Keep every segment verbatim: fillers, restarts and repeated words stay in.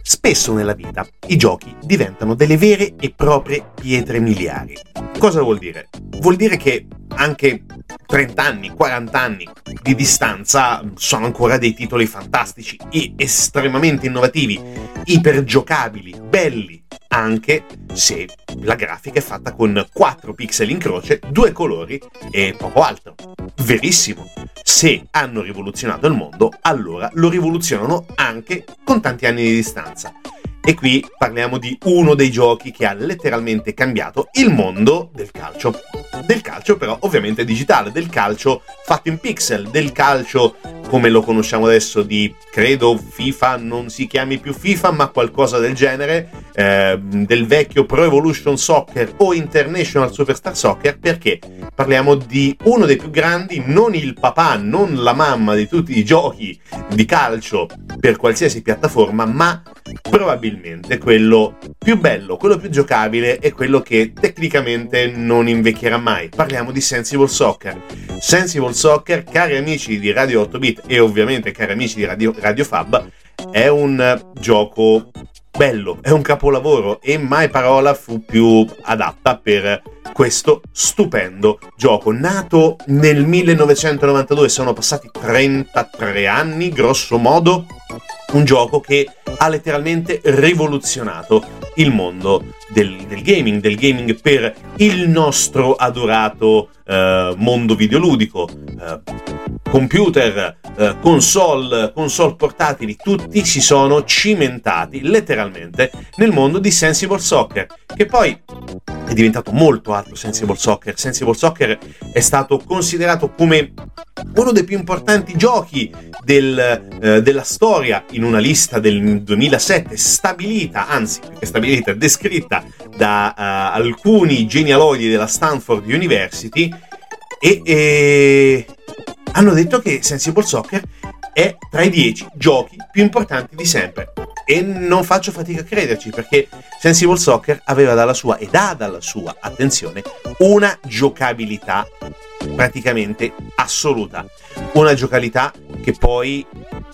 spesso nella vita i giochi diventano delle vere e proprie pietre miliari. Cosa vuol dire? Vuol dire che anche trenta anni, quaranta anni di distanza sono ancora dei titoli fantastici e estremamente innovativi, ipergiocabili, belli, anche se la grafica è fatta con quattro pixel in croce, due colori e poco altro. Verissimo. Se hanno rivoluzionato il mondo, allora lo rivoluzionano anche con tanti anni di distanza. E qui parliamo di uno dei giochi che ha letteralmente cambiato il mondo del calcio. Del calcio però ovviamente digitale, del calcio fatto in pixel, del calcio come lo conosciamo adesso di, credo, FIFA, non si chiami più FIFA, ma qualcosa del genere, eh, del vecchio Pro Evolution Soccer o International Superstar Soccer, perché parliamo di uno dei più grandi, non il papà, non la mamma di tutti i giochi di calcio per qualsiasi piattaforma, ma probabilmente quello più bello, quello più giocabile e quello che tecnicamente non invecchierà mai. Parliamo di Sensible Soccer. Sensible Soccer, cari amici di Radio otto bit e ovviamente cari amici di Radio, Radio Fab, è un gioco bello, è un capolavoro e mai parola fu più adatta per questo stupendo gioco. Nato nel millenovecentonovantadue, sono passati trentatré anni grosso modo, un gioco che ha letteralmente rivoluzionato il mondo del, del gaming, del gaming per il nostro adorato eh, mondo videoludico. Eh, computer, eh, console, console portatili, tutti si sono cimentati letteralmente nel mondo di Sensible Soccer, che poi è diventato molto altro. Sensible Soccer Sensible Soccer è stato considerato come uno dei più importanti giochi del, eh, della storia in una lista del duemilasette stabilita, anzi più che stabilita, descritta da uh, alcuni genealoidi della Stanford University e, e hanno detto che Sensible Soccer è tra i dieci giochi più importanti di sempre. E non faccio fatica a crederci, perché Sensible Soccer aveva dalla sua, ed ha dalla sua, attenzione, una giocabilità praticamente assoluta. Una giocabilità che poi,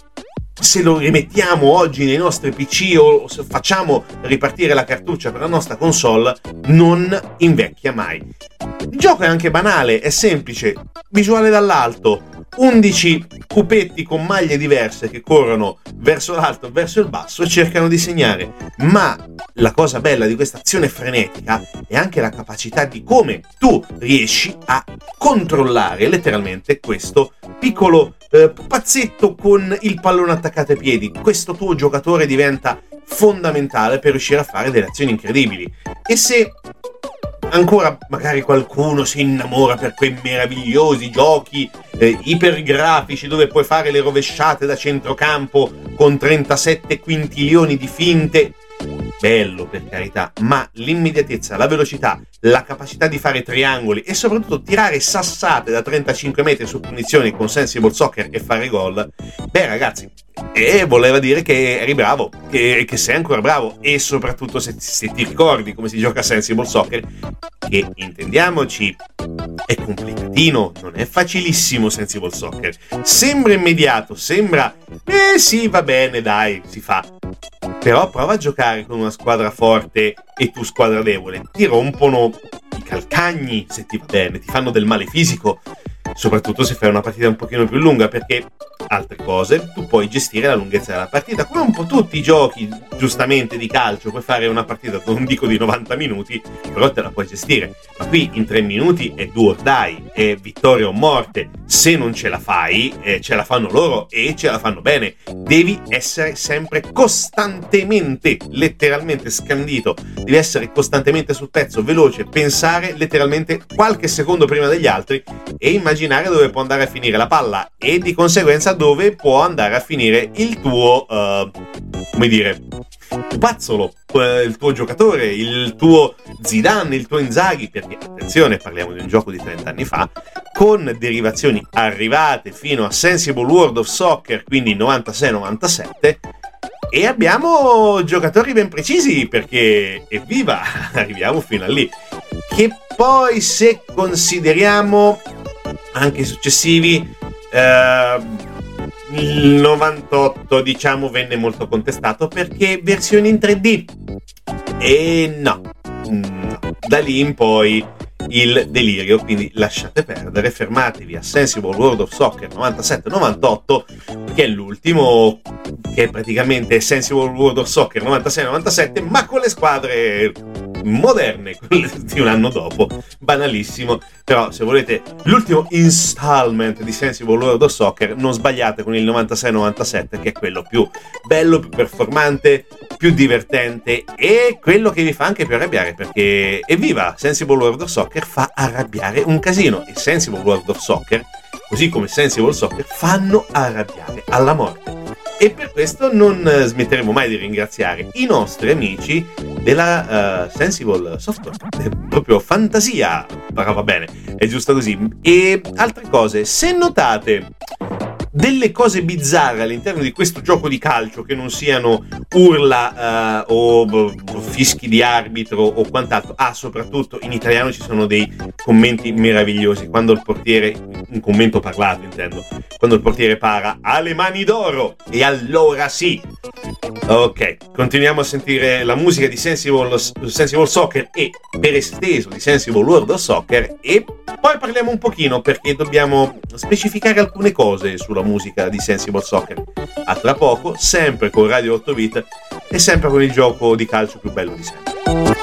se lo rimettiamo oggi nei nostri P C o se facciamo ripartire la cartuccia per la nostra console, non invecchia mai. Il gioco è anche banale, è semplice, visuale dall'alto, undici pupetti con maglie diverse che corrono verso l'alto e verso il basso e cercano di segnare. Ma la cosa bella di questa azione frenetica è anche la capacità di come tu riesci a controllare letteralmente questo piccolo eh, pupazzetto con il pallone attaccato ai piedi. Questo tuo giocatore diventa fondamentale per riuscire a fare delle azioni incredibili. E se ancora magari qualcuno si innamora per quei meravigliosi giochi eh, ipergrafici dove puoi fare le rovesciate da centrocampo con trentasette quintilioni di finte, bello per carità, ma l'immediatezza, la velocità, la capacità di fare triangoli e soprattutto tirare sassate da trentacinque metri su punizioni con Sensible Soccer e fare gol, beh ragazzi, e voleva dire che eri bravo, che, che sei ancora bravo, e soprattutto se, se ti ricordi come si gioca Sensible Soccer, che intendiamoci è complicatino, non è facilissimo. Sensible Soccer sembra immediato, sembra eh sì va bene dai si fa, però prova a giocare con una squadra forte e tu squadra debole, ti rompono i calcagni se ti va bene, ti fanno del male fisico, soprattutto se fai una partita un pochino più lunga, perché altre cose tu puoi gestire la lunghezza della partita, come un po' tutti i giochi giustamente di calcio, puoi fare una partita non dico di novanta minuti, però te la puoi gestire, ma qui in tre minuti è do or die, è vittoria o morte. Se non ce la fai eh, ce la fanno loro e ce la fanno bene, devi essere sempre costantemente letteralmente scandito, devi essere costantemente sul pezzo, veloce, pensare letteralmente qualche secondo prima degli altri e immaginare dove può andare a finire la palla e di conseguenza dove può andare a finire il tuo uh, come dire pupazzolo, il tuo giocatore, il tuo Zidane, il tuo Inzaghi, perché attenzione, parliamo di un gioco di trenta anni fa con derivazioni arrivate fino a Sensible World of Soccer, quindi novantasei novantasette, e abbiamo giocatori ben precisi, perché evviva, arriviamo fino a lì, che poi se consideriamo anche i successivi eh, il novantotto, diciamo, venne molto contestato perché versione in tre D. E no, no. Da lì in poi il delirio, quindi lasciate perdere, fermatevi a Sensible World of Soccer novantasette novantotto, che è l'ultimo, che è praticamente Sensible World of Soccer novantasei novantasette, ma con le squadre moderne di un anno dopo. Banalissimo, però se volete l'ultimo installment di Sensible World of Soccer, non sbagliate con il novantasei novantasette, che è quello più bello, più performante, più divertente e quello che vi fa anche più arrabbiare, perché evviva, Sensible World of Soccer fa arrabbiare un casino, e Sensible World of Soccer, così come Sensible Soccer, fanno arrabbiare alla morte. E per questo non smetteremo mai di ringraziare i nostri amici della uh, Sensible Software, è proprio fantasia, però va bene, è giusto così. E altre cose, se notate delle cose bizzarre all'interno di questo gioco di calcio, che non siano urla uh, o b- fischi di arbitro o quant'altro, ah, soprattutto in italiano ci sono dei commenti meravigliosi, quando il portiere, un commento parlato intendo, quando il portiere para, ha le mani d'oro, e allora sì. Ok, continuiamo a sentire la musica di Sensible, Sensible Soccer e per esteso di Sensible World of Soccer, e poi parliamo un pochino, perché dobbiamo specificare alcune cose sulla musica di Sensible Soccer. A tra poco, sempre con Radio otto bit e sempre con il gioco di calcio più bello di sempre.